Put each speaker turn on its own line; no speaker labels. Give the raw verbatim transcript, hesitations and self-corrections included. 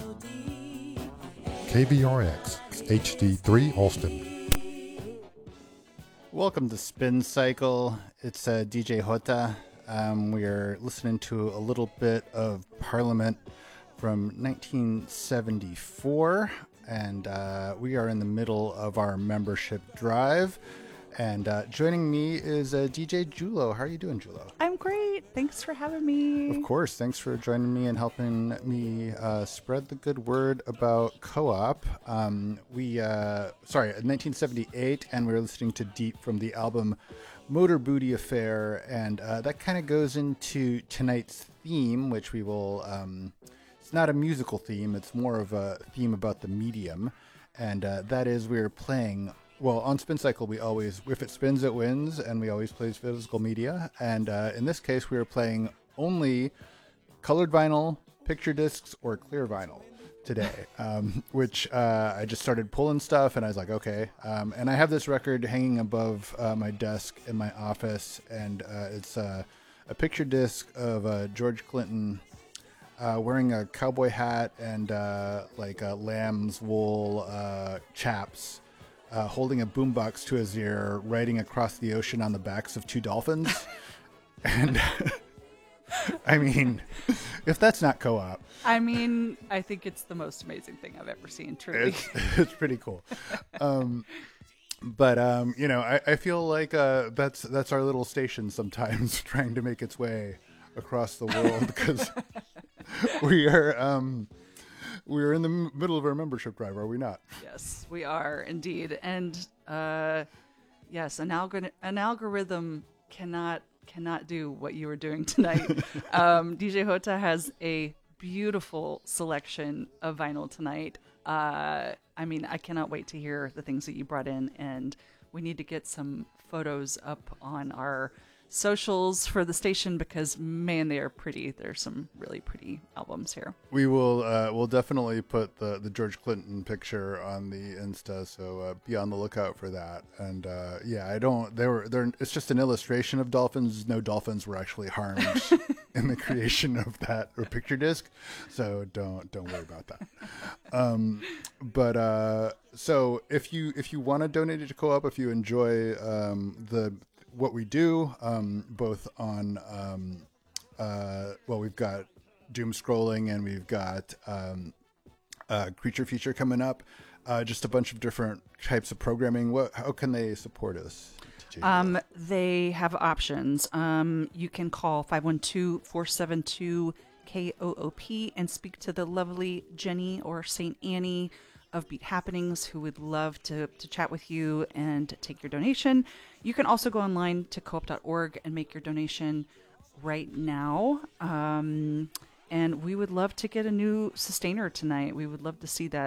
K B R X H D three Alston.
Welcome to Spin Cycle. It's uh, D J Hota. Um, we are listening to a little bit of Parliament from nineteen seventy-four, and uh, we are in the middle of our membership drive. And uh, joining me is uh, D J Julo. How are you doing, Julo?
I'm great. Thanks for having me.
Of course. Thanks for joining me and helping me uh, spread the good word about Co-op. Um, we, uh, sorry, nineteen seventy-eight, and we were listening to Deep from the album Motor Booty Affair, and uh, that kind of goes into tonight's theme, which we will, um, it's not a musical theme, it's more of a theme about the medium, and uh, that is we're playing... Well, on Spin Cycle, we always, if it spins, it wins, and we always play physical media. And uh, in this case, we are playing only colored vinyl, picture discs, or clear vinyl today, um, which uh, I just started pulling stuff, and I was like, okay. Um, and I have this record hanging above uh, my desk in my office, and uh, it's uh, a picture disc of uh, George Clinton uh, wearing a cowboy hat and uh, like uh, lamb's wool uh, chaps. Uh, holding a boombox to his ear, riding across the ocean on the backs of two dolphins. And I mean, if that's not co-op.
I mean, I think it's the most amazing thing I've ever seen, truly.
It's, it's pretty cool. Um, but, um, you know, I, I feel like uh, that's that's our little station sometimes trying to make its way across the world because we are... Um, We're in the m- middle of our membership drive, are we not?
Yes, we are indeed. And uh, yes, an, algor- an algorithm cannot cannot do what you are doing tonight. um, D J Hota has a beautiful selection of vinyl tonight. Uh, I mean, I cannot wait to hear the things that you brought in, and we need to get some photos up on our socials for the station because, man, they are pretty. There's some really pretty albums here.
We will uh, we'll definitely put the, the George Clinton picture on the Insta, so uh, be on the lookout for that. And uh, yeah, I don't. They were. They're. It's just an illustration of dolphins. No dolphins were actually harmed in the creation of that or picture disc, so don't don't worry about that. Um, but uh, so if you if you want to donate it to Co-op, if you enjoy um, the what we do, um, both on, um, uh, well, we've got Doom Scrolling and we've got um, uh, Creature Feature coming up, uh, just a bunch of different types of programming. What, how can they support us?
Um, they have options. Um, you can call five one two, four seven two, K O O P and speak to the lovely Jenny or Saint Annie of Beat Happenings, who would love to, to chat with you and take your donation. You can also go online to co op dot org and make your donation right now. Um, and we would love to get a new sustainer tonight. We would love to see that.